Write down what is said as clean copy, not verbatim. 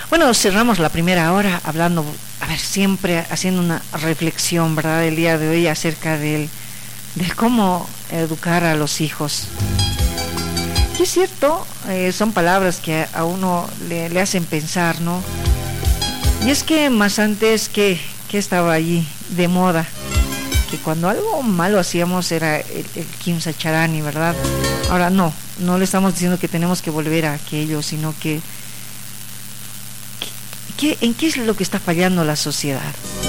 Bueno, cerramos la primera hora hablando, a ver, siempre haciendo una reflexión, ¿verdad? El día de hoy acerca de cómo educar a los hijos. Y es cierto, son palabras que a uno le hacen pensar, ¿no? Y es que más antes que estaba allí de moda, que cuando algo malo hacíamos era el Kimsacharani, ¿verdad? Ahora no le estamos diciendo que tenemos que volver a aquello, sino que ¿en qué es lo que está fallando la sociedad?